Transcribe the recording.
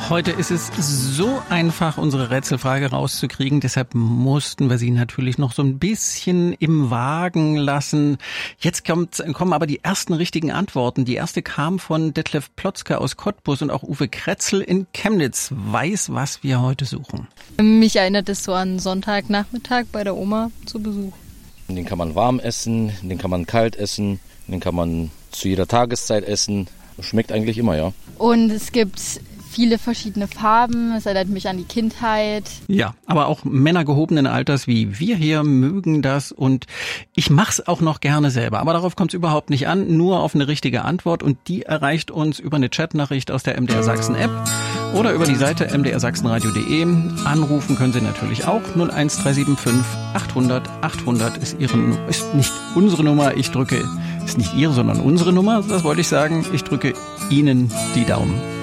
Heute ist es so einfach, unsere Rätselfrage rauszukriegen. Deshalb mussten wir sie natürlich noch so ein bisschen im Wagen lassen. Jetzt kommen aber die ersten richtigen Antworten. Die erste kam von Detlef Plotzke aus Cottbus und auch Uwe Kretzel in Chemnitz weiß, was wir heute suchen. Mich erinnert es so an Sonntagnachmittag bei der Oma zu Besuch. Den kann man warm essen, den kann man kalt essen, den kann man zu jeder Tageszeit essen. Schmeckt eigentlich immer, ja. Und es gibt viele verschiedene Farben, es erinnert mich an die Kindheit. Ja, aber auch Männer gehobenen Alters wie wir hier mögen das und ich mach's auch noch gerne selber. Aber darauf kommt's überhaupt nicht an, nur auf eine richtige Antwort und die erreicht uns über eine Chatnachricht aus der MDR Sachsen App oder über die Seite mdrsachsenradio.de. Anrufen können Sie natürlich auch 01375 800 800 ist nicht unsere Nummer, ist nicht Ihre, sondern unsere Nummer, das wollte ich sagen. Ich drücke Ihnen die Daumen.